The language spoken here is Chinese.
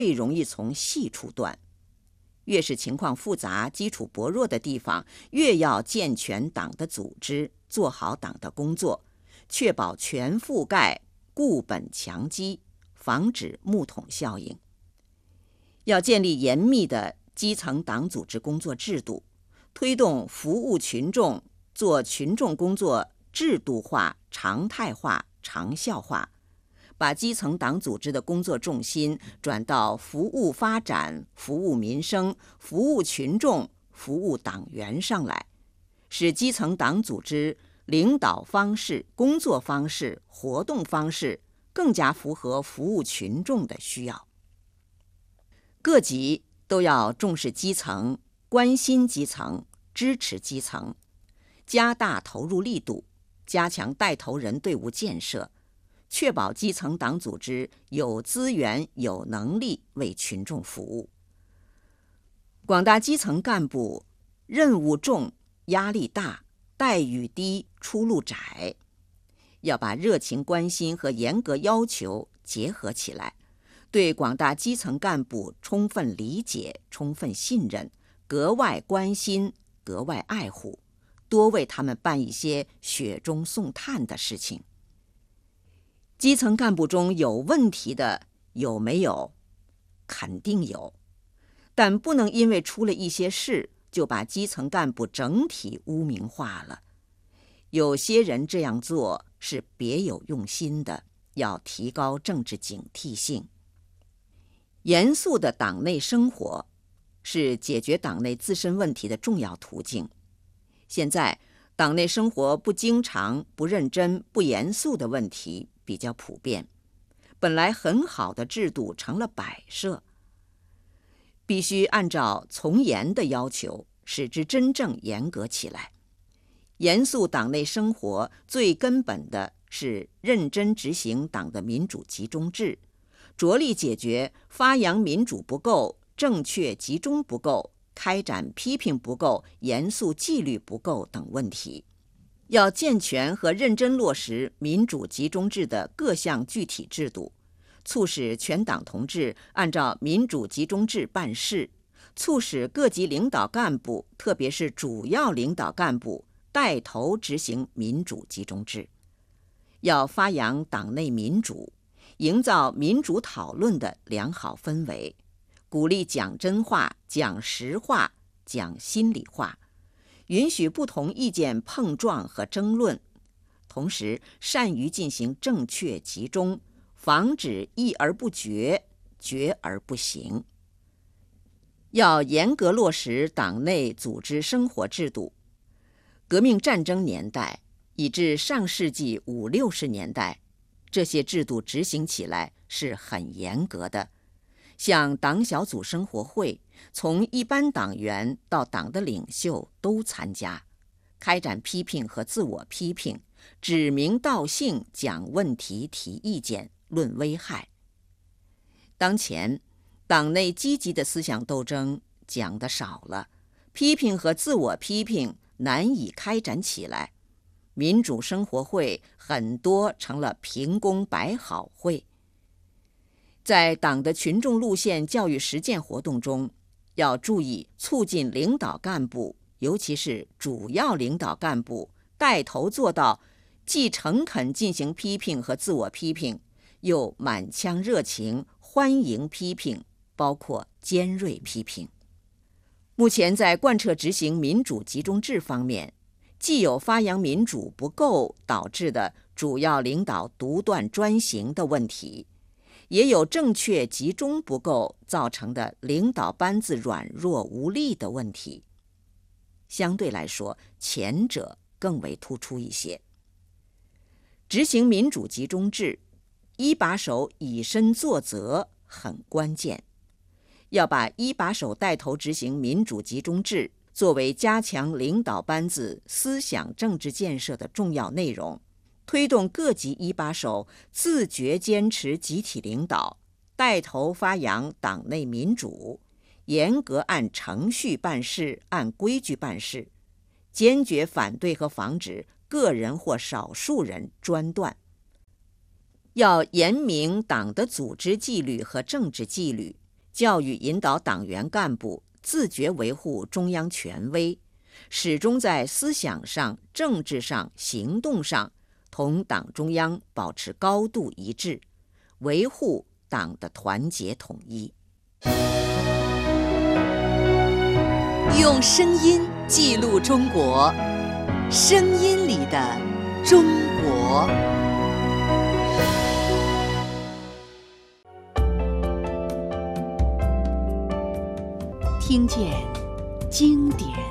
最容易从细处断。越是情况复杂、基础薄弱的地方，越要健全党的组织，做好党的工作，确保全覆盖，固本强基，防止木桶效应。要建立严密的基层党组织工作制度，推动服务群众、做群众工作制度化、常态化、长效化，把基层党组织的工作重心转到服务发展、服务民生、服务群众、服务党员上来，使基层党组织领导方式、工作方式、活动方式更加符合服务群众的需要。各级都要重视基层，关心基层，支持基层，加大投入力度，加强带头人队伍建设，确保基层党组织有资源、有能力为群众服务。广大基层干部任务重、压力大、待遇低、出路窄，要把热情关心和严格要求结合起来，对广大基层干部充分理解、充分信任，格外关心、格外爱护，多为他们办一些雪中送炭的事情。基层干部中有问题的有没有？肯定有，但不能因为出了一些事就把基层干部整体污名化了。有些人这样做是别有用心的，要提高政治警惕性。严肃的党内生活是解决党内自身问题的重要途径。现在党内生活不经常、不认真、不严肃的问题比较普遍，本来很好的制度成了摆设，必须按照从严的要求，使之真正严格起来。严肃党内生活最根本的是认真执行党的民主集中制，着力解决发扬民主不够、正确集中不够、开展批评不够、严肃纪律不够等问题。要健全和认真落实民主集中制的各项具体制度，促使全党同志按照民主集中制办事，促使各级领导干部，特别是主要领导干部带头执行民主集中制。要发扬党内民主，营造民主讨论的良好氛围，鼓励讲真话、讲实话、讲心里话，允许不同意见碰撞和争论，同时善于进行正确集中，防止议而不决、决而不行。要严格落实党内组织生活制度。革命战争年代以至上世纪50、60年代，这些制度执行起来是很严格的。像党小组生活会，从一般党员到党的领袖都参加，开展批评和自我批评，指名道姓讲问题、提意见、论危害。当前党内积极的思想斗争讲得少了，批评和自我批评难以开展起来，民主生活会很多成了评功摆好会。在党的群众路线教育实践活动中，要注意促进领导干部，尤其是主要领导干部带头做到既诚恳进行批评和自我批评，又满腔热情欢迎批评，包括尖锐批评。目前在贯彻执行民主集中制方面，既有发扬民主不够导致的主要领导独断专行的问题，也有正确集中不够造成的领导班子软弱无力的问题。相对来说，前者更为突出一些。执行民主集中制，一把手以身作则很关键。要把一把手带头执行民主集中制作为加强领导班子思想政治建设的重要内容，推动各级一把手自觉坚持集体领导，带头发扬党内民主，严格按程序办事、按规矩办事，坚决反对和防止个人或少数人专断。要严明党的组织纪律和政治纪律， 教育引导党员干部自觉维护中央权威，始终在思想上、政治上、行动上同党中央保持高度一致，维护党的团结统一。 用声音记录中国，声音里的中国。听见经典